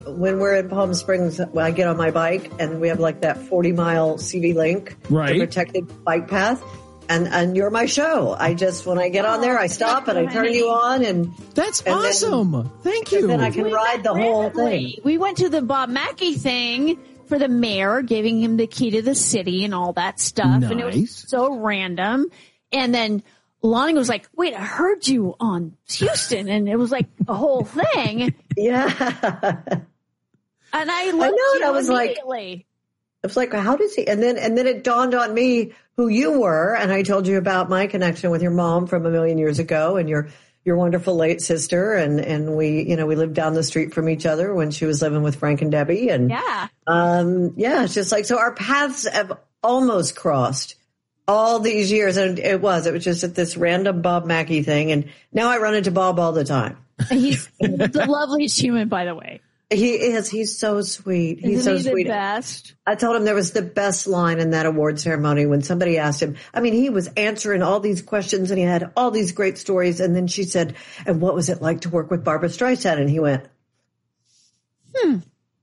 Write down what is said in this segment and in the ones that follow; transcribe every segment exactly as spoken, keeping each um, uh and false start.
when we're in Palm Springs, I get on my bike and we have like that forty mile C V link, right. the protected bike path. And, and you're my show. I just, when I get on there, I stop and I turn you on and that's and awesome. Then, Thank you. And then I can we ride the whole thing. We went to the Bob Mackey thing for the mayor, giving him the key to the city and all that stuff. Nice. And it was so random. And then Lonnie was like, wait, I heard you on Houston. And it was like a whole thing. Yeah. And I I loved know, you and I was like, immediately. It's like, how does he? And then, and then it dawned on me who you were. And I told you about my connection with your mom from a million years ago and your, your wonderful late sister. And, and we, you know, we lived down the street from each other when she was living with Frank and Debbie. And, yeah, um, yeah, it's just like, so our paths have almost crossed all these years. And it was, it was just at this random Bob Mackey thing. And now I run into Bob all the time. He's the loveliest human, by the way. He is. He's so sweet. He's Isn't so he sweet. The best? I told him there was the best line in that award ceremony when somebody asked him. I mean, he was answering all these questions and he had all these great stories. And then she said, and what was it like to work with Barbra Streisand? And he went, hmm.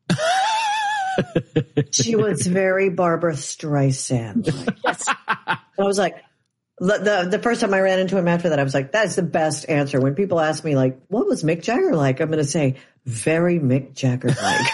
She was very Barbra Streisand. I was like, the, the the first time I ran into him after that, I was like, that's the best answer. When people ask me, like, what was Mick Jagger like? I'm going to say, very Mick Jagger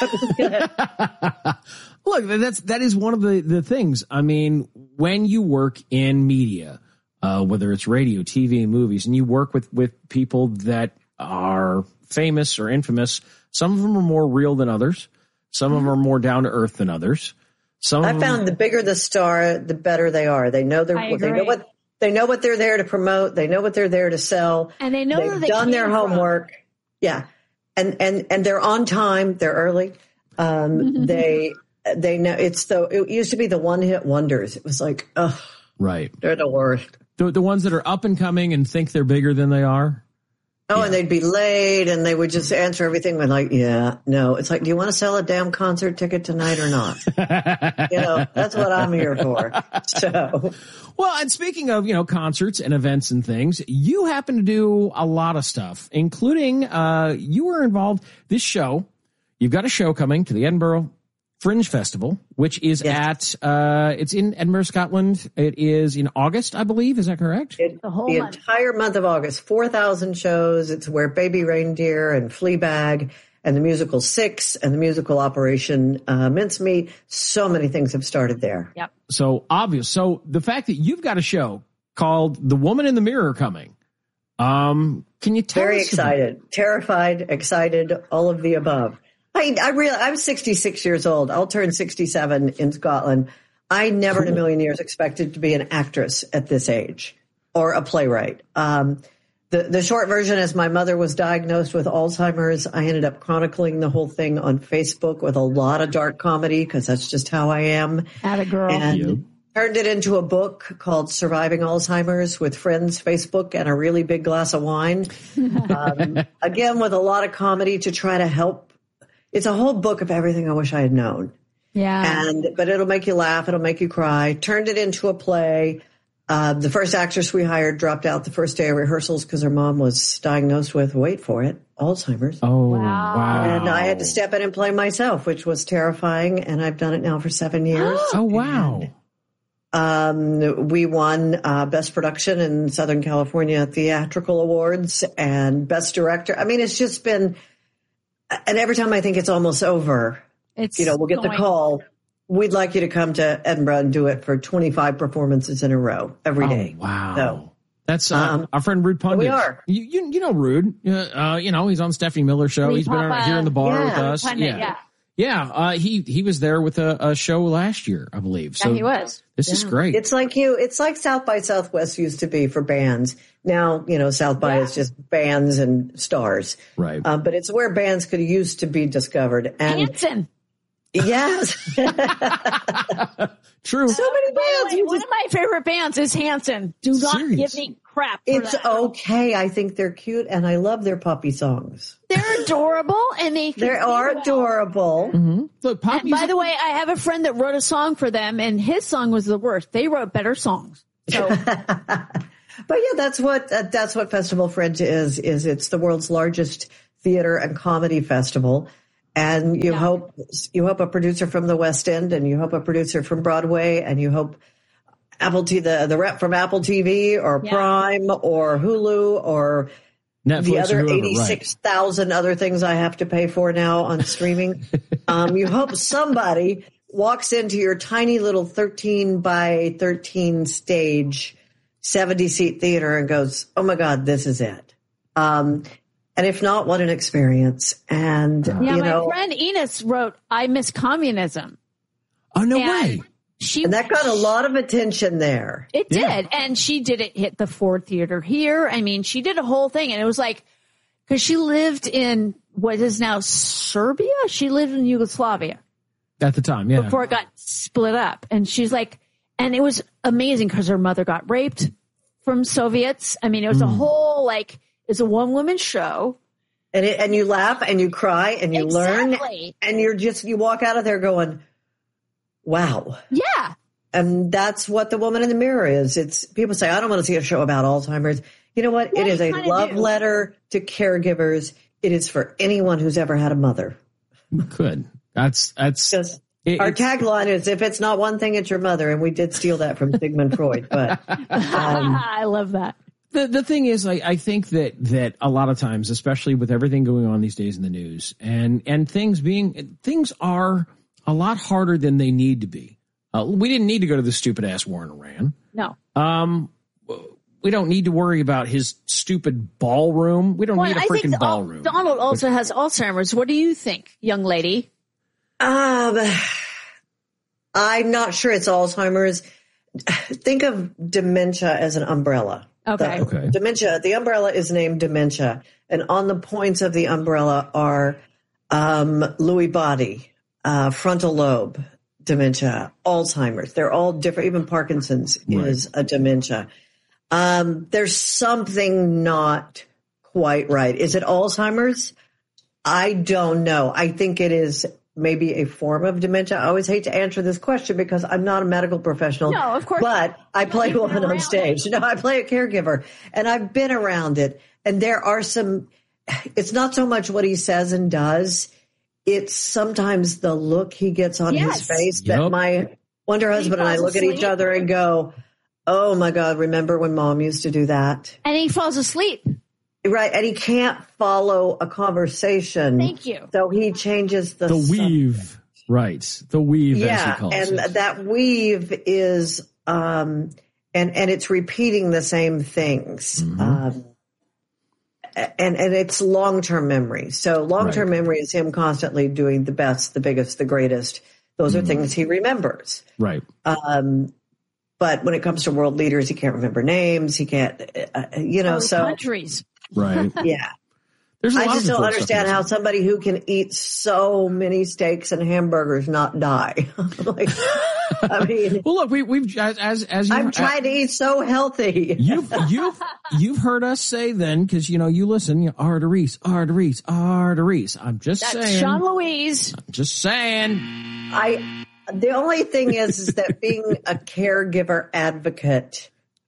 like. Look, that's that is one of the, the things. I mean, when you work in media, uh, whether it's radio, T V, and movies, and you work with, with people that are famous or infamous, some of them are more real than others. Some of them are more down to earth than others. Some I of found them, the bigger the star, the better they are. They know they're, I they know agree. what, they know what they're there to promote. They know what they're there to sell. And they know They've where they done their came from. homework. Yeah. And, and, and they're on time. They're early. Um, they, they know it's the, it used to be the one hit wonders. It was like, oh, right. they're the worst. The, the ones that are up and coming and think they're bigger than they are. Oh, Yeah. and they'd be late and they would just answer everything with like, yeah, no. It's like, do you want to sell a damn concert ticket tonight or not? You know, that's what I'm here for. So, Well, and speaking of, you know, concerts and events and things, you happen to do a lot of stuff, including, uh, you were involved this show. You've got a show coming to the Edinburgh Fringe Festival, which is yes. at, uh, it's in Edinburgh, Scotland. It is in August, I believe. Is that correct? It, The whole the month. entire month of August, four thousand shows. It's where Baby Reindeer and Fleabag and the musical Six and the musical Operation uh, Mincemeat. So many things have started there. Yep. So obvious. So the fact that you've got a show called The Woman in the Mirror coming, um, can you tell Very us about- excited, terrified, excited, all of the above. I, I really, I'm sixty-six years old. I'll turn sixty-seven in Scotland. I never in a million years expected to be an actress at this age or a playwright. Um, the, the short version is my mother was diagnosed with Alzheimer's. I ended up chronicling the whole thing on Facebook with a lot of dark comedy because that's just how I am. Atta girl. And Yep. turned it into a book called Surviving Alzheimer's with Friends Facebook and a really big glass of wine. Um, again, with a lot of comedy to try to help. It's a whole book of everything I wish I had known. Yeah. And, but it'll make you laugh. It'll make you cry. Turned it into a play. Uh, the first actress we hired dropped out the first day of rehearsals because her mom was diagnosed with, wait for it, Alzheimer's. Oh, Wow. wow. And I had to step in and play myself, which was terrifying. And I've done it now for seven years. Oh, wow. Um, we won uh, Best Production in Southern California Theatrical Awards and Best Director. I mean, it's just been, and every time I think it's almost over, It's you know, we'll get the going- call. We'd like you to come to Edinburgh and do it for twenty-five performances in a row every day. Oh, wow. So, That's uh, Um, our friend Rude Pundit. we are. You, you, you know Rude. Uh, you know, he's on Stephanie Miller's show. Rude He's been Papa. here in the bar Yeah. with us. Pundit, yeah. yeah. Yeah. Uh, he, he was there with a, a show last year, I believe. So Yeah, he was. This is yeah. great. It's like you, it's like South by Southwest used to be for bands. Now, you know, South by Yeah. is just bands and stars. Right. Uh, but it's where bands could used to be discovered. And Hanson. yes. True. So many By the bands. way, you one just- of my favorite bands is Hanson. Do not Serious? give me crap for It's that. okay. I think they're cute and I love their puppy songs. They're adorable and they They can are sing well. adorable. Mm-hmm. Look, pop And by music. the way, I have a friend that wrote a song for them and his song was the worst. They wrote better songs. So But yeah, that's what uh, that's what Festival Fringe is. Is it's the world's largest theater and comedy festival, And you Yeah. hope you hope a producer from the West End, and you hope a producer from Broadway, and you hope Apple T the the rep from Apple T V or Yeah. Prime or Hulu or Netflix the other or whoever, eighty-six thousand right. other things I have to pay for now on streaming. um, you hope somebody walks into your tiny little thirteen by thirteen stage, seventy seat theater and goes, "Oh my God, this is it." Um, And if not, what an experience. And, Yeah, you my know, friend Enos wrote, I miss communism. Oh, no And way. She, and that got a lot of attention there. It did. Yeah. And she did it hit the Ford Theater here. I mean, she did a whole thing. And it was like, because she lived in what is now Serbia. She lived in Yugoslavia At the time, yeah. before it got split up. And she's like, and it was amazing because her mother got raped from Soviets. I mean, it was Mm. a whole, like, it's a one woman show. And it, and you laugh and you cry and you Exactly. learn and you're just, you walk out of there going, wow. Yeah. And that's what The Woman in the Mirror is. It's people say, I don't want to see a show about Alzheimer's. You know what? Yeah, it is you a kinda love do. letter to caregivers. It is for anyone who's ever had a mother. Good. That's, that's, Because it- our it's- tagline is, if it's not one thing, it's your mother. And we did steal that from Sigmund Freud. But um, I love that. The the thing is, I, I think that that a lot of times, especially with everything going on these days in the news, and and things being things are a lot harder than they need to be. Uh, we didn't need to go to the stupid ass war in Iran. No. Um, we don't need to worry about his stupid ballroom. We don't Well, need a I think freaking Al- ballroom. Donald also has Alzheimer's. What do you think, young lady? um, I'm not sure it's Alzheimer's. Think of dementia as an umbrella. Okay. The, Okay. Dementia, the umbrella is named dementia. And on the points of the umbrella are um, Lewy body, uh, frontal lobe dementia, Alzheimer's. They're all different. Even Parkinson's Right. is a dementia. Um, there's something not quite right. Is it Alzheimer's? I don't know. I think it is maybe a form of dementia. I always hate to answer this question because I'm not a medical professional. No, of course But I play You've been one on around stage. No, I play a caregiver and I've been around it. And there are some, it's not so much what he says and does. It's sometimes the look he gets on Yes. his face Yep. that my wonder husband and I falls look at each asleep. other and go, oh my God, remember when mom used to do that? And he falls asleep. Right. And he can't follow a conversation. Thank you. So he changes the, the subject. weave, right? The weave, as he Yeah. calls And it. that weave is, um, and, and it's repeating the same things. Mhm. Um, and, and it's long-term memory. So long-term Right. memory is him constantly doing the best, the biggest, the greatest. Those are Mhm. things he remembers. Right. Um, but when it comes to world leaders, he can't remember names. He can't, uh, you know, Or so countries. Right. yeah. There's a I lot just of don't important understand stuff how in somebody who can eat so many steaks and hamburgers not die. Like, I mean, Well, look, we, we've as as, as you, I'm trying to eat so healthy. You've you've you've heard us say then, because you know you listen, you know, arteries, arteries, arteries. I'm just That's saying, Sean Louise. just saying. I the only thing is, is that being a caregiver advocate,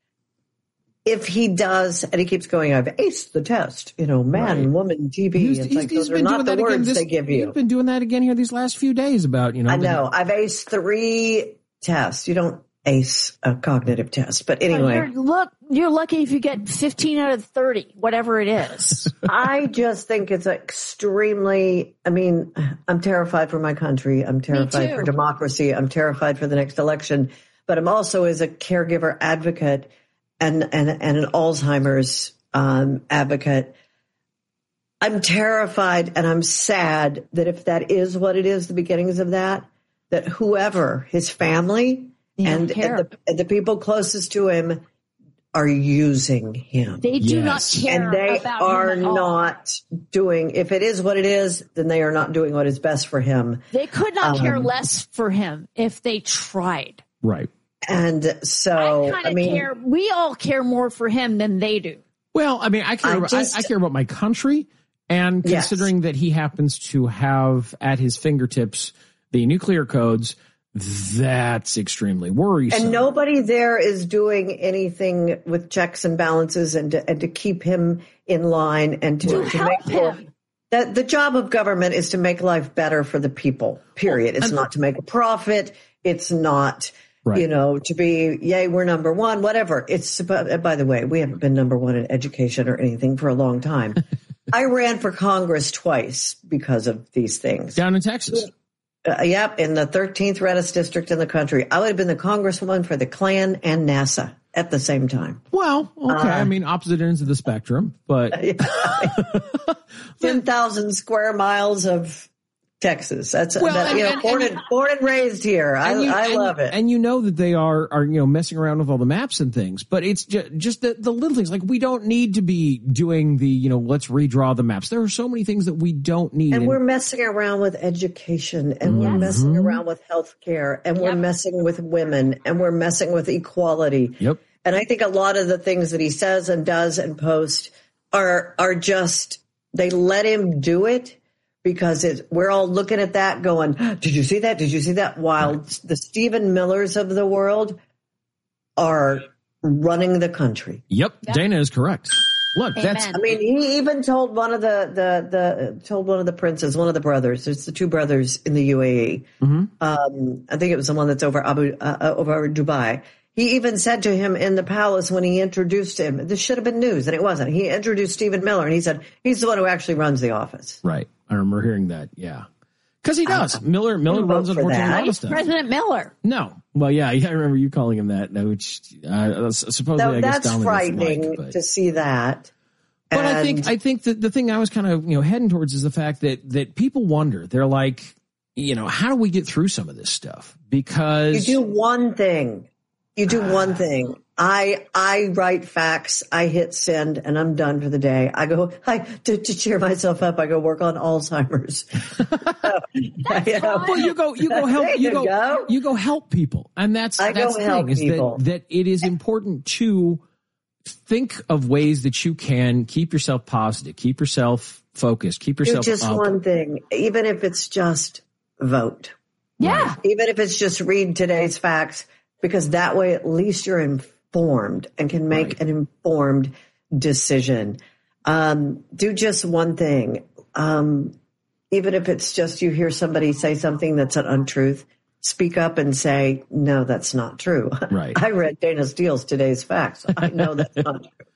if he does, and he keeps going, I've aced the test, you know, man, Right. woman, T V. He's, it's he's, like he's those are been not doing the that again. words This, they give you. He's been doing that again here these last few days about you know. I the- know. I've aced three tests. You don't ace a cognitive test, but You're, anyway. look, you're lucky if you get fifteen out of thirty, whatever it is. I just think it's extremely, I mean, I'm terrified for my country. I'm terrified too. for democracy. I'm terrified for the next election, but I'm also as a caregiver advocate and, and, and an Alzheimer's um, advocate. I'm terrified and I'm sad that if that is what it is, the beginnings of that, that whoever, his family They don't and, care. and, the, and the people closest to him are using him. They do Yes. not care And they about are him at all. not doing, if it is what it is, then they are not doing what is best for him. They could not care Um, less for him if they tried. right. And so, I kind I of mean, care. We all care more for him than they do. Well, I mean, I care. I about, just- I, I care about my country, and Yes. considering that he happens to have at his fingertips the nuclear codes, that's extremely worrisome. and nobody there is doing anything with checks and balances and to, and to keep him in line and to, To to help make sure. him. The, the job of government is to make life better for the people, period. It's not to make a profit. It's not, right. you know, to be, yay, we're number one, whatever. It's, by the way, we haven't been number one in education or anything for a long time. I ran for Congress twice because of these things. Down in Texas. Uh, yep, in the thirteenth reddest district in the country. I would have been the congresswoman for the Klan and NASA at the same time. Well, okay. Uh, I mean, opposite ends of the spectrum, but ten thousand square miles of Texas. That's well, that, and, you know, and, born and, and born and raised here. I, you, I and, love it. And you know that they are are you know messing around with all the maps and things, but it's just, just the the little things. Like we don't need to be doing the you know let's redraw the maps. There are so many things that we don't need. And, and we're messing around with education, and mm-hmm. we're messing around with healthcare, and we're yep. messing with women, and we're messing with equality. Yep. And I think a lot of the things that he says and does and posts are are just they let him do it. Because it, we're all looking at that going, did you see that? Did you see that? While right. the Stephen Millers of the world are running the country. Yep. yep. Dana is correct. Look, Amen. that's, I mean, he even told one of the, the, the, told one of the princes, one of the brothers, it's the two brothers in the U A E. Mm-hmm. Um, I think it was the one that's over Abu, uh, over Dubai. He even said to him in the palace when he introduced him, this should have been news, and it wasn't. He introduced Stephen Miller, and he said, he's the one who actually runs the office. Right. I remember hearing that, yeah. Because he does. Uh, Miller Miller runs, unfortunately, a lot of stuff. President Miller. No. Well, yeah, yeah, I remember you calling him that, which uh, supposedly no, I guess that's Donald frightening like, but. to see that. But and, I think I think that the thing I was kind of you know heading towards is the fact that that people wonder. They're like, you know, how do we get through some of this stuff? Because you do one thing. You do one thing. I I write facts. I hit send, and I'm done for the day. I go I to, to cheer myself up. I go work on Alzheimer's. so, you know, well, you go you go help you, you go, go you go help people, and that's I that's go the help thing is people. that that it is important to think of ways that you can keep yourself positive, keep yourself focused, keep yourself do just up. one thing, even if it's just vote. Yeah, even if it's just read today's facts. Because that way, at least you're informed and can make right. an informed decision. Um, do just one thing. Um, even if it's just you hear somebody say something that's an untruth, speak up and say, no, that's not true. Right. I read Dana Steele's Today's Facts. I know that's not true.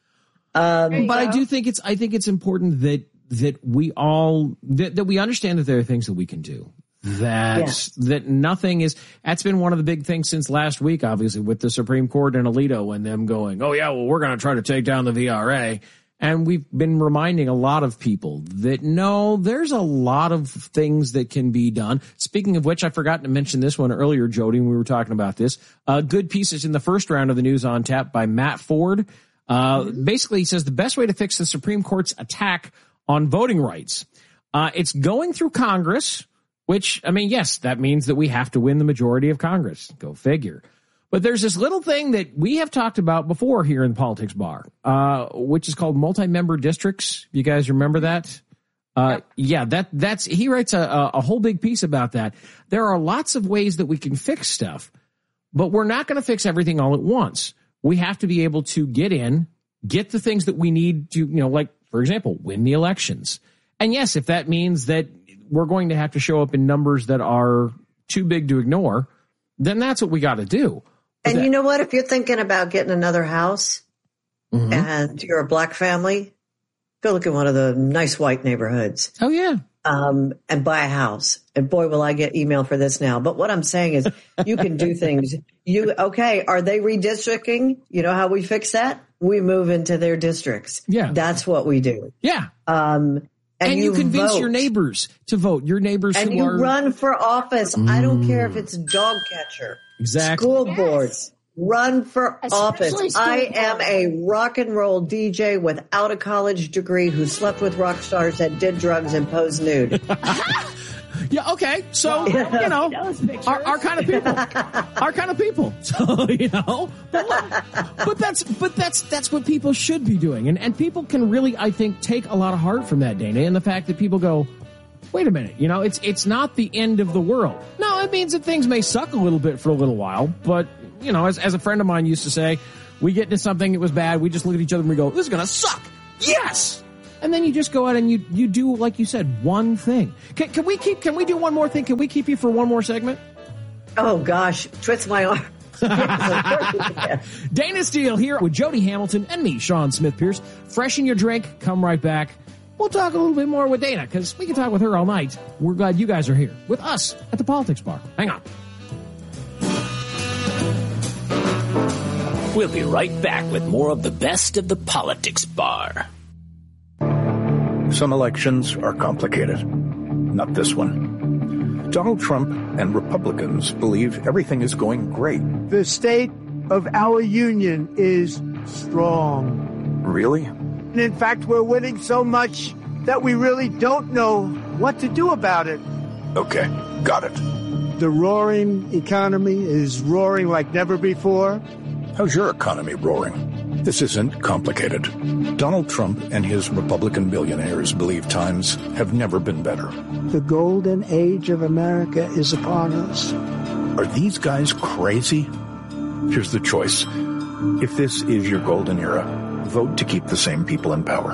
Um, but I do think it's, I think it's important that, that we all, that, that we understand that there are things that we can do. That yes. that nothing is. That's been one of the big things since last week, obviously, with the Supreme Court and Alito and them going, oh yeah, well we're going to try to take down the V R A, and we've been reminding a lot of people that no, there's a lot of things that can be done. Speaking of which, I forgot to mention this one earlier, Jody, when we were talking about this. Uh, good pieces in the first round of the News on Tap by Matt Ford. Uh, mm-hmm. Basically, he says the best way to fix the Supreme Court's attack on voting rights, uh, it's going through Congress. Which, I mean, yes, that means that we have to win the majority of Congress. Go figure. But there's this little thing that we have talked about before here in the Politics Bar, uh, which is called multi-member districts. You guys remember that? Uh, yep. Yeah, that that's he writes a, a whole big piece about that. There are lots of ways that we can fix stuff, but we're not going to fix everything all at once. We have to be able to get in, get the things that we need to, you know, like, for example, win the elections. And yes, if that means that we're going to have to show up in numbers that are too big to ignore, then that's what we got to do. And that, you know what? If you're thinking about getting another house mm-hmm. and you're a black family, go look at one of the nice white neighborhoods. Oh, yeah. Um, and buy a house. And boy, will I get email for this now. But what I'm saying is you can do things. You okay, are they redistricting? You know how we fix that? We move into their districts. Yeah. That's what we do. Yeah. Um And, and you, you convince vote. your neighbors to vote. Your neighbors and who you are run for office. Mm. I don't care if it's dog catcher, exactly, school yes. boards. Run for Especially office. I am a rock and roll D J without a college degree who slept with rock stars that did drugs and posed nude. Yeah, okay. So, you know, our, our kind of people, our kind of people. So, you know, but, but that's, but that's, that's what people should be doing. And, and people can really, I think, take a lot of heart from that, Dana, and the fact that people go, wait a minute, you know, it's, it's not the end of the world. No, it means that things may suck a little bit for a little while, but, you know, as, as a friend of mine used to say, we get into something that was bad, we just look at each other and we go, this is going to suck. Yes. and then you just go out and you you do, like you said, one thing. Can, can we keep? Can we do one more thing? Can we keep you for one more segment? Oh gosh, twist my arm. Dana Steele here with Jody Hamilton and me, Sean Smith Pierce. Freshen your drink. Come right back. We'll talk a little bit more with Dana because we can talk with her all night. We're glad you guys are here with us at the Politics Bar. Hang on. We'll be right back with more of the best of the Politics Bar. Some elections are complicated. Not this one. Donald Trump and Republicans believe everything is going great. The state of our union is strong. Really? And in fact, we're winning so much that we really don't know what to do about it. Okay, got it. The roaring economy is roaring like never before. How's your economy roaring? This isn't complicated. Donald Trump and his Republican billionaires believe times have never been better. The golden age of America is upon us. Are these guys crazy? Here's the choice. If this is your golden era, vote to keep the same people in power.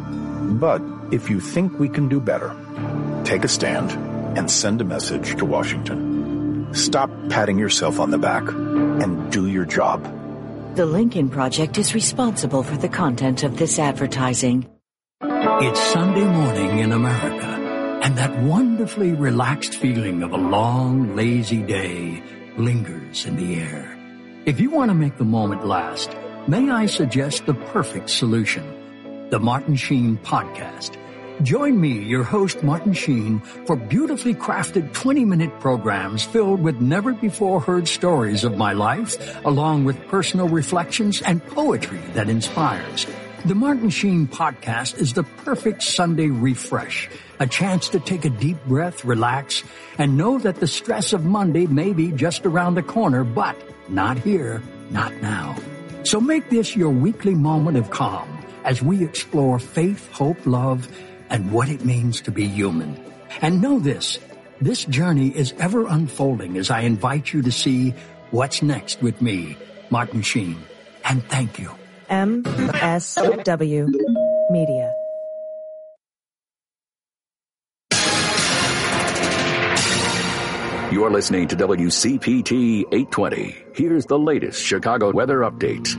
But if you think we can do better, take a stand and send a message to Washington. Stop patting yourself on the back and do your job. The Lincoln Project is responsible for the content of this advertising. It's Sunday morning in America, and that wonderfully relaxed feeling of a long, lazy day lingers in the air. If you want to make the moment last, may I suggest the perfect solution, the Martin Sheen Podcast. Join me, your host, Martin Sheen, for beautifully crafted twenty-minute programs filled with never-before-heard stories of my life, along with personal reflections and poetry that inspires. The Martin Sheen Podcast is the perfect Sunday refresh, a chance to take a deep breath, relax, and know that the stress of Monday may be just around the corner, but not here, not now. So make this your weekly moment of calm as we explore faith, hope, love, and what it means to be human. And know this, this journey is ever unfolding as I invite you to see what's next with me, Martin Sheen. And thank you. M S W Media. You're listening to W C P T eight twenty. Here's the latest Chicago weather update.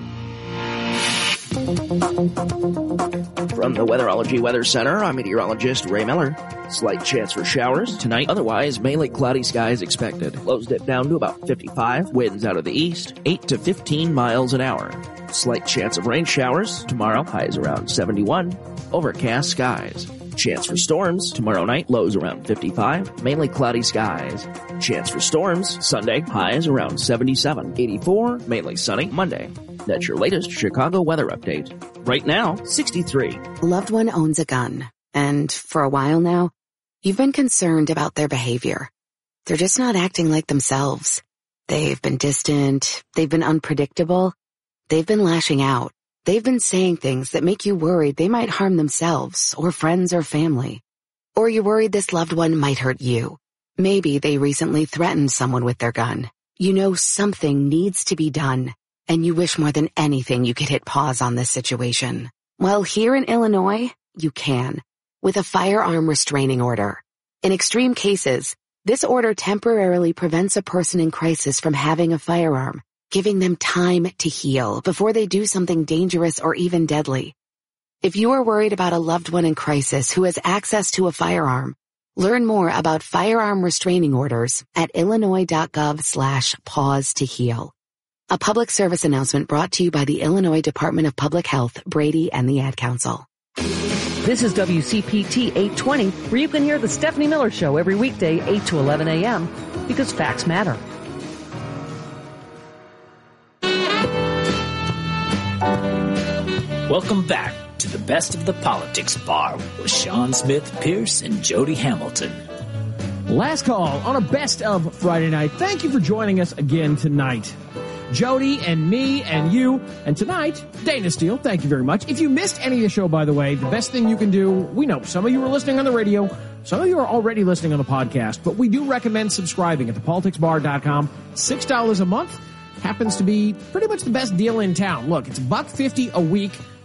From the Weatherology Weather Center, I'm meteorologist Ray Miller. Slight chance for showers tonight, otherwise mainly cloudy skies expected. Lows dip down to about fifty-five, winds out of the east, eight to fifteen miles an hour. Slight chance of rain showers tomorrow, highs around seventy-one, overcast skies. Chance for storms tomorrow night, lows around fifty-five, mainly cloudy skies. Chance for storms Sunday, highs around seventy-seven, eighty-four, mainly sunny Monday. That's your latest Chicago weather update. Right now, sixty-three. A loved one owns a gun, and for a while now, you've been concerned about their behavior. They're just not acting like themselves. They've been distant, they've been unpredictable, they've been lashing out. They've been saying things that make you worried they might harm themselves or friends or family. Or you're worried this loved one might hurt you. Maybe they recently threatened someone with their gun. You know something needs to be done, and you wish more than anything you could hit pause on this situation. Well, here in Illinois, you can, with a firearm restraining order. In extreme cases, this order temporarily prevents a person in crisis from having a firearm, giving them time to heal before they do something dangerous or even deadly. If you are worried about a loved one in crisis who has access to a firearm, learn more about firearm restraining orders at illinois.gov slash pause to heal. A public service announcement brought to you by the Illinois Department of Public Health, Brady, and the Ad Council. This is W C P T eight twenty, where you can hear the Stephanie Miller Show every weekday, eight to eleven a.m., because facts matter. Welcome back to the best of the Politics Bar with Sean Smith Pierce and Jody Hamilton. Last call on a best of Friday night. Thank you for joining us again tonight. Jody and me and you, and tonight, Dana Steele, thank you very much. If you missed any of the show, by the way, the best thing you can do, we know some of you are listening on the radio, some of you are already listening on the podcast, but we do recommend subscribing at the politics bar dot com. six dollars a month happens to be pretty much the best deal in town. Look, it's a buck fifty a week.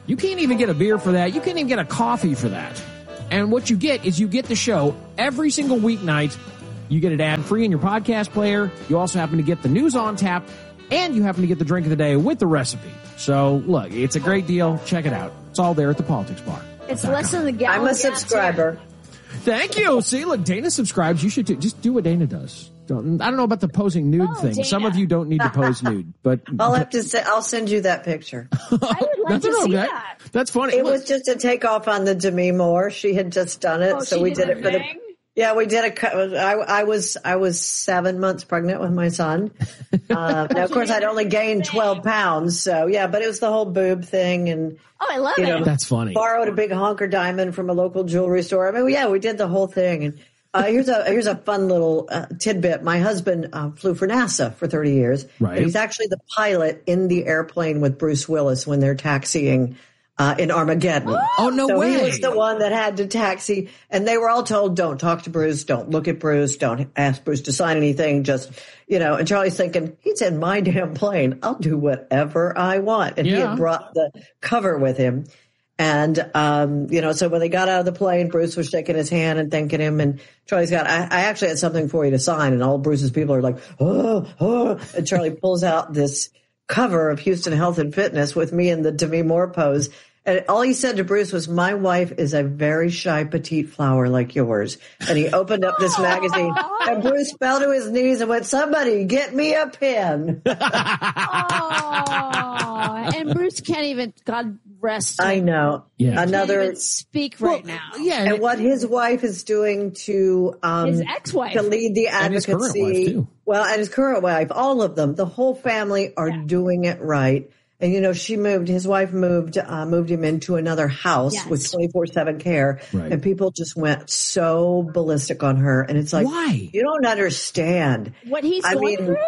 You can't even get a beer for that. You can't even get a coffee for that. And what you get is you get the show every single weeknight. You get it ad-free in your podcast player. You also happen to get the news on tap, and you happen to get the drink of the day with the recipe. So, look, it's a great deal. Check it out. It's all there at the Politics Bar. It's less than the gallon. I'm a subscriber. Thank you. See, look, Dana subscribes. You should do, just do what Dana does. Don't, I don't know about the posing nude Oh, thing. Dana. Some of you don't need to pose nude, but I'll have to say, I'll send you that picture. I would like that's to see okay. that. That's funny. It Look, was just a takeoff on the Demi Moore. She had just done it, Oh, so she we did did a it for the. thing? Yeah, we did a. co- I, I was I was seven months pregnant with my son. Uh, now, of course, I'd only gained twelve pounds, so yeah. But it was the whole boob thing, and Oh, I love you it. know, That's funny. borrowed a big honker diamond from a local jewelry store. I mean, yeah, we did the whole thing. And uh, here's a here's a fun little uh, tidbit. My husband uh, flew for NASA for thirty years. Right. And he's actually the pilot in the airplane with Bruce Willis when they're taxiing uh, in Armageddon. Oh, no so way. he was the one that had to taxi, and they were all told, "Don't talk to Bruce, don't look at Bruce, don't ask Bruce to sign anything." Just, you know. And Charlie's thinking, "He's in my damn plane. I'll do whatever I want." And he Yeah. had brought the cover with him. And, um, you know, so when they got out of the plane, Bruce was shaking his hand and thanking him. And Charlie's got, I, I actually had something for you to sign. And all Bruce's people are like, oh, oh. And Charlie pulls out this cover of Houston Health and Fitness with me in the Demi Moore pose. And all he said to Bruce was, "My wife is a very shy petite flower like yours." And he opened up this magazine, and Bruce fell to his knees and went, "Somebody get me a pen." Oh, and Bruce can't even, God rest him. I know. Yeah. Can't Another. even speak right now. Yeah. And what his wife is doing to um, His ex-wife. to lead the And his current advocacy. wife, too. Well, and his current wife, all of them, the whole family are Yeah. doing it right. And you know, she moved. His wife moved uh, moved him into another house Yes. with twenty-four seven care, Right. and people just went so ballistic on her. And it's like, Why? You don't understand. What he's I going mean, through?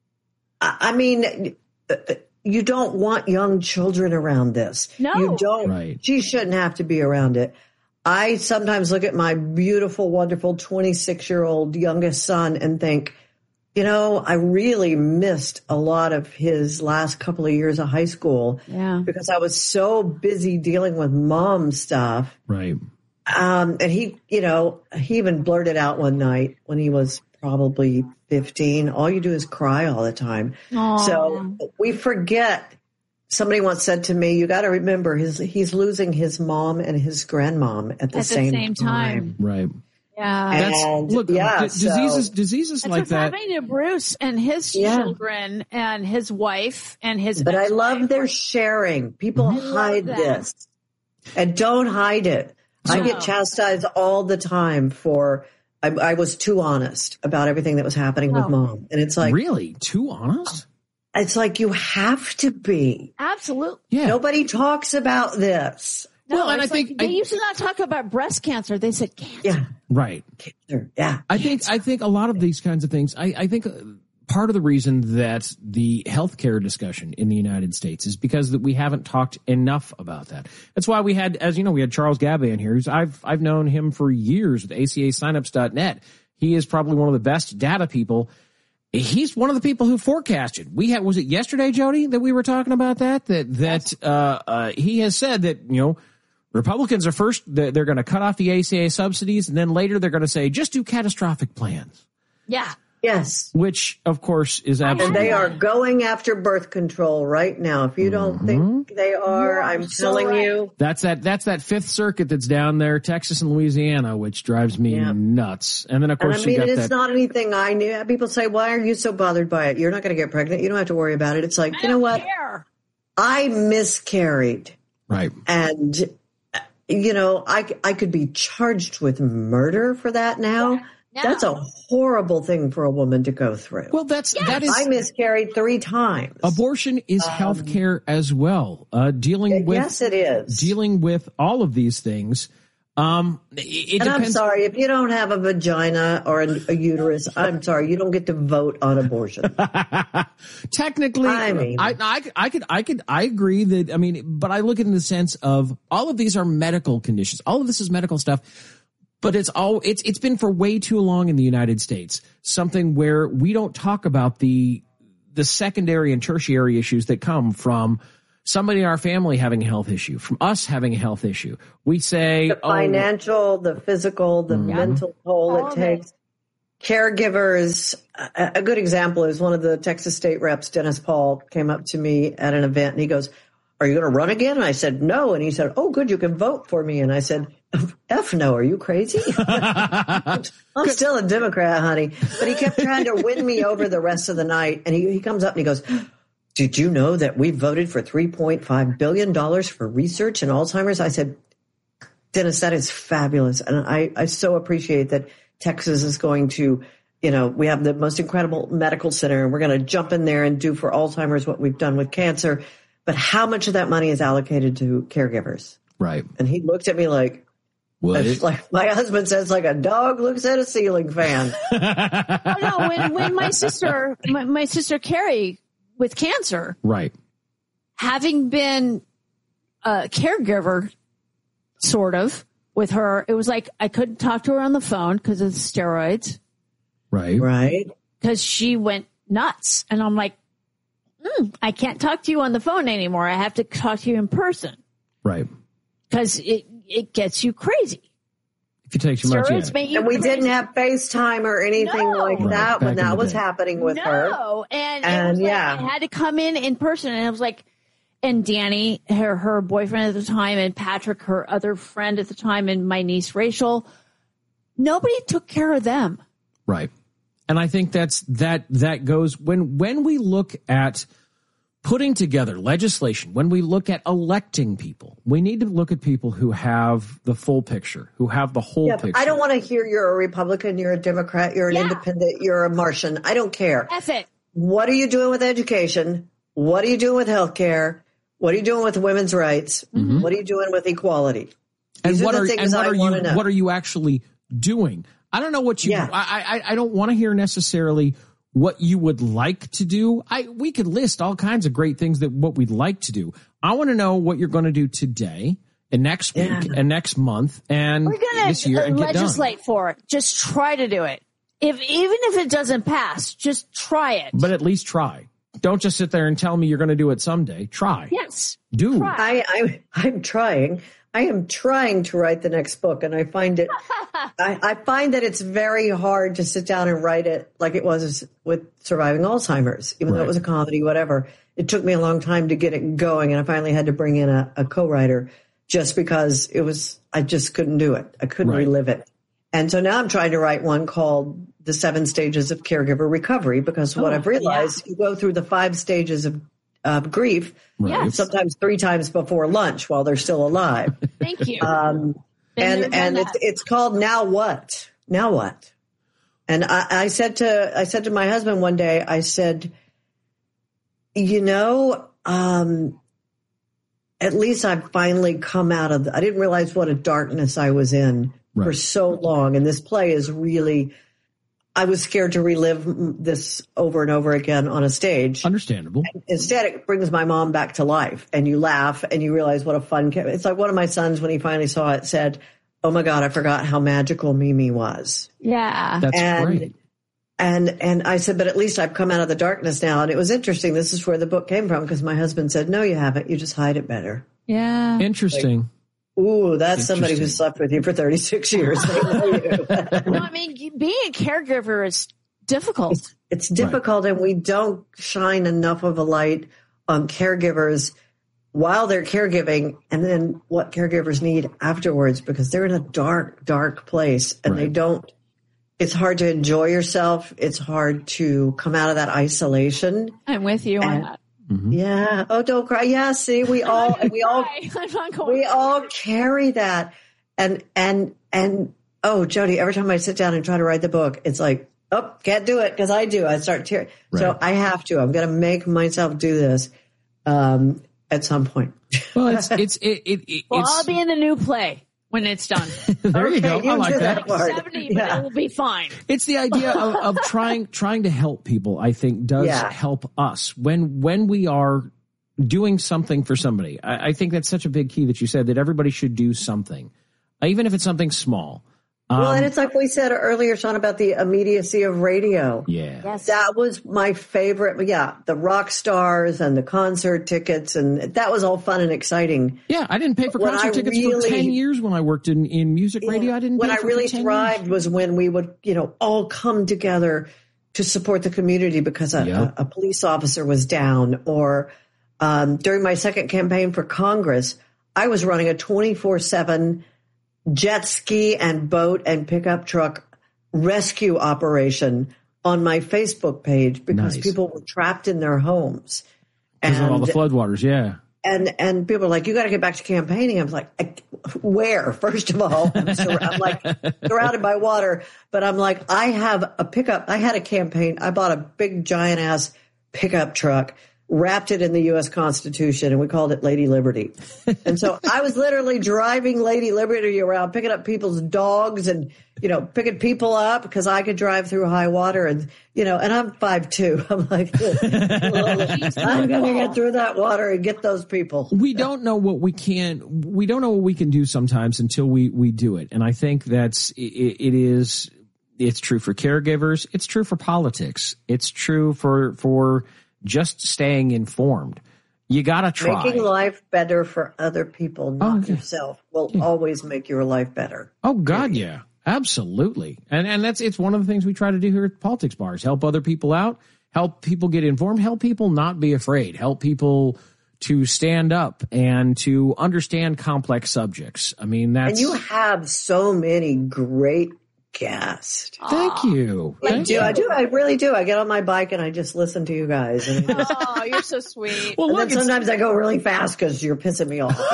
I I mean, uh, you don't want young children around this. No. You don't. Right. She shouldn't have to be around it. I sometimes look at my beautiful, wonderful twenty-six-year-old youngest son and think, you know, I really missed a lot of his last couple of years of high school Yeah. because I was so busy dealing with mom stuff. Right. Um, and he, you know, he even blurted out one night when he was probably fifteen, all you do is cry all the time. Aw. So we forget. Somebody once said to me, you got to remember his, he's losing his mom and his grandmom at the, At the same, same time. Right. Yeah. That's, And, look, yeah, d- diseases, so- diseases That's like what's that. happening to Bruce and his Yeah. children and his wife and his. But I ex-wife. love their sharing. People I love hide that. this and don't hide it. I No. get chastised all the time for, I, I was too honest about everything that was happening No. with mom. And it's like, Really? Too honest? it's like you have to be. Absolutely. Yeah. Nobody talks about this. No, Well, and it's I think- like, they I- used to not talk about breast cancer. They said cancer. Yeah. Right. Yeah. I think I think a lot of these kinds of things. I, I think uh, part of the reason that the healthcare discussion in the United States is because that we haven't talked enough about that. That's why we had, as you know, we had Charles Gaban here. Who's I've I've known him for years with A C A signups dot net. He is probably one of the best data people. He's one of the people who forecasted. We had, was it yesterday, Jody, that we were talking about that? That that uh, uh, he has said that, you know, Republicans are first, they're going to cut off the A C A subsidies, and then later they're going to say, just do catastrophic plans. Yeah. Yes. Which, of course, is And absolutely. they are going after birth control right now. If you don't Mm-hmm. think they are, I'm so telling right. you. That's that. That's that Fifth Circuit that's down there, Texas and Louisiana, which drives me Yeah. nuts. And then, of And course, I mean, you got it's that. not anything I knew. People say, why are you so bothered by it? You're not going to get pregnant. You don't have to worry about it. It's like, I you know don't what? care. I miscarried. Right. And, you know, I, I could be charged with murder for that now. Yeah. That's a horrible thing for a woman to go through. Well, that's that is I miscarried three times. abortion is health care as well. Uh, dealing with yes, it is. dealing with all of these things. Um, it, it and I'm depends. sorry, if you don't have a vagina or a, a uterus, I'm sorry, you don't get to vote on abortion. Technically, I mean- I, I, I could, I could, I agree that, I mean, but I look at it in the sense of all of these are medical conditions. All of this is medical stuff, but it's all, it's, it's been for way too long in the United States, something where we don't talk about the, the secondary and tertiary issues that come from somebody in our family having a health issue, from us having a health issue. We say the financial, oh, the physical, the mm-hmm. mental toll All it takes. It. Caregivers. A, a good example is one of the Texas state reps, Dennis Paul, came up to me at an event and he goes, "Are you going to run again?" And I said, "No." And he said, "Oh, good. You can vote for me." And I said, "F no. Are you crazy?" I'm still a Democrat, honey. But he kept trying to win me over the rest of the night. And he, he comes up and he goes, "Did you know that we voted for three point five billion dollars for research in Alzheimer's?" I said, "Dennis, that is fabulous." And I, I so appreciate that Texas is going to, you know, we have the most incredible medical center and we're going to jump in there and do for Alzheimer's what we've done with cancer. But how much of that money is allocated to caregivers? Right. And he looked at me like, what? Like my husband says, like a dog looks at a ceiling fan. Oh, no, when, when my sister, my, my sister Carrie with cancer, right, having been a caregiver, sort of, with her, it was like I couldn't talk to her on the phone because of the steroids. Right. Right. Because she went nuts. And I'm like, mm, I can't talk to you on the phone anymore. I have to talk to you in person. Right. Because it, it gets you crazy. If you take too much, Steroids make you and we crazy. didn't have FaceTime or anything No. like Right, that back when in that the was day. happening with no. her. No. And, And, it was like, yeah. I had to come in in person. And I was like, and Danny, her, her boyfriend at the time, and Patrick, her other friend at the time, and my niece Rachel, nobody took care of them. Right. And I think that's that that goes when when we look at putting together legislation, when we look at electing people, we need to look at people who have the full picture, who have the whole Yeah, picture. I don't want to hear you're a Republican, you're a Democrat, you're an Yeah. independent, you're a Martian. I don't care. F it. What are you doing with education? What are you doing with healthcare? What are you doing with women's rights? Mm-hmm. What are you doing with equality? And These what are are the and things what I are want you to know. what are you actually doing? I don't know what you. Yeah. I, I I don't want to hear necessarily what you would like to do. I we could list all kinds of great things that what we'd like to do. I want to know what you're going to do today and next week Yeah. and next month and We're going this year to and get done. legislate for it. Just try to do it. If even if it doesn't pass, just try it. But at least try. Don't just sit there and tell me you're going to do it someday. Try. Yes. Do. Try. I, I, I'm trying. I am trying to write the next book, and I find it. I, I find that it's very hard to sit down and write it like it was with Surviving Alzheimer's, even Right. though it was a comedy, whatever. It took me a long time to get it going, and I finally had to bring in a, a co-writer just because it was. I just couldn't do it. I couldn't Right. relive it, and so now I'm trying to write one called The Seven Stages of Caregiver Recovery, because what Oh, I've realized, you go through the five stages of of grief, Right. sometimes three times before lunch while they're still alive. Thank you. Um, Been there, and done and that. it's it's called Now What? Now What? And I, I said to I said to my husband one day, I said, you know, um, at least I've finally come out of the, I didn't realize what a darkness I was in for Right. so long. And this play is really, I was scared to relive this over and over again on a stage. Understandable. Instead, it brings my mom back to life, and you laugh and you realize what a fun. It's like one of my sons, when he finally saw it, said, "Oh my God, I forgot how magical Mimi was." yeah. That's and, great. And and I said, but at least I've come out of the darkness now. And it was interesting. This is where the book came from, because my husband said, "No, you haven't. You just hide it better." Yeah. Interesting. Ooh, that's somebody who Interesting. slept with you for thirty-six years. They know you. No, I mean, being a caregiver is difficult. It's difficult, and we don't shine enough of a light on caregivers while they're caregiving, and then what caregivers need afterwards, because they're in a dark, dark place, and they Right. don't. It's hard to enjoy yourself. It's hard to come out of that isolation. I'm with you on And- that. Mm-hmm. Yeah. Oh, don't cry. Yeah. See, we all, we all, I'm not going we all carry that. And, and, and, oh, Jody, every time I sit down and try to write the book, it's like, oh, can't do it, because I do. I start tearing. So Right. I have to. I'm going to make myself do this um, at some point. Well, it's it's it, it, it Well, it's I'll be in the new play when it's done. there you go. Okay, you I like do that. that part. seventy, but Yeah. it will be fine. It's the idea of, of trying trying to help people. I think does Yeah. help us when when we are doing something for somebody. I, I think that's such a big key that you said, that everybody should do something, uh, even if it's something small. Um, well, and it's like we said earlier, Sean, about the immediacy of radio. Yeah. Yes. That was my favorite. Yeah, the rock stars and the concert tickets, and that was all fun and exciting. Yeah, I didn't pay for When concert I tickets really- for ten years when I worked in, in music radio. I didn't When pay I for really for ten thrived years. was when we would, you know, all come together to support the community because a, Yep. a, a police officer was down. Or um, during my second campaign for Congress, I was running a twenty-four seven jet ski and boat and pickup truck rescue operation on my Facebook page because Nice. people were trapped in their homes. Because of all the floodwaters, yeah. And and people are like, you got to get back to campaigning. I'm like, I, where? First of all, I'm, sur- I'm like surrounded by water, but I'm like, I have a pickup. I had a campaign. I bought a big giant ass pickup truck, wrapped it in the U S Constitution, and we called it Lady Liberty. And so I was literally driving Lady Liberty around, picking up people's dogs and, you know, picking people up because I could drive through high water. And, you know, and I'm five two. I'm like, I'm going to get through that water and get those people. We don't know what we can, we don't know what we can do sometimes until we, we do it. And I think that's, it, it is, it's true for caregivers. It's true for politics. It's true for, for just staying informed. You got to try. Making life better for other people, not Oh, yeah. yourself, will always make your life better. Oh God, yeah, absolutely. And and that's it's one of the things we try to do here at Politics Bars: help other people out, help people get informed, help people not be afraid, help people to stand up and to understand complex subjects. I mean, that's And you have so many great guests. Thank you. I Thank do. you. I do. I really do. I get on my bike and I just listen to you guys. And, Oh, you're so sweet. Well, and look, then it's- sometimes I go really fast because you're pissing me off.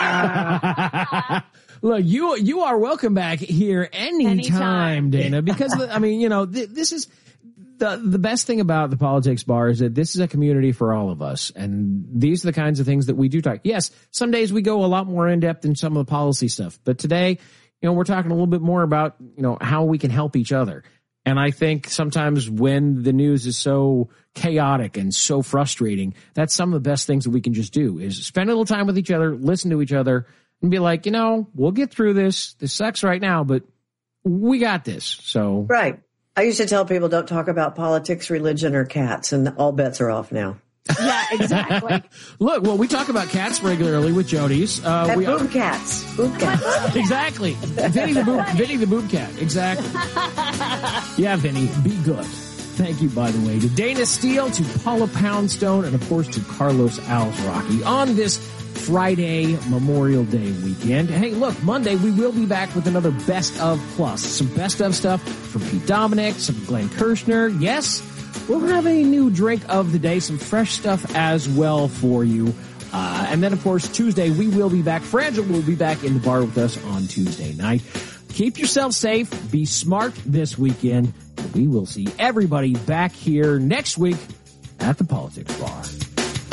And you're, Look, you you are welcome back here anytime, Anytime. Dana, because I mean, you know, th- this is the the best thing about the Politics Bar is that this is a community for all of us, and these are the kinds of things that we do talk. Yes, some days we go a lot more in depth in some of the policy stuff, but today, you know, we're talking a little bit more about, you know, how we can help each other. And I think sometimes when the news is so chaotic and so frustrating, that's some of the best things that we can just do is spend a little time with each other, listen to each other, and be like, you know, we'll get through this. This sucks right now, but we got this. So right. I used to tell people don't talk about politics, religion, or cats, and all bets are off now. Yeah, exactly. look, well, we talk about cats regularly with Jody's. Uh, And we boob cats. Boob cats. Exactly. Vinny the boob, Vinny the boob cat. Exactly. Yeah, Vinny, be good. Thank you, by the way, to Dana Steele, to Paula Poundstone, and of course to Carlos Alzraki on this Friday Memorial Day weekend. Hey, look, Monday we will be back with another Best of Plus. Some Best of stuff from Pete Dominic, some Glenn Kirshner. Yes, we'll have a new drink of the day, some fresh stuff as well for you. Uh, and then, of course, Tuesday we will be back. Fragile will be back in the bar with us on Tuesday night. Keep yourself safe. Be smart this weekend. We will see everybody back here next week at the Politics Bar.